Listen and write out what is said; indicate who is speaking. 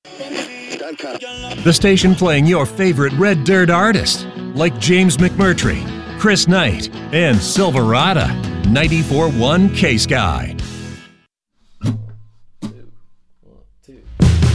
Speaker 1: The station playing your favorite Red Dirt artists, like James McMurtry, Chris Knight, and Silverado. 94.1 K-Sky.